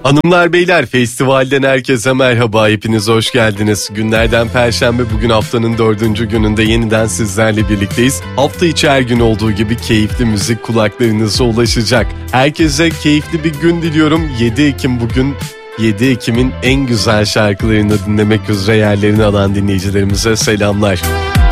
Hanımlar beyler, festivalden herkese merhaba, hepiniz hoş geldiniz. Günlerden Perşembe, bugün haftanın 4. gününde yeniden sizlerle birlikteyiz. Hafta içi her gün olduğu gibi keyifli müzik kulaklarınıza ulaşacak. Herkese keyifli bir gün diliyorum. 7 Ekim bugün. 7 Ekim'in en güzel şarkılarını dinlemek üzere yerlerini alan dinleyicilerimize selamlar.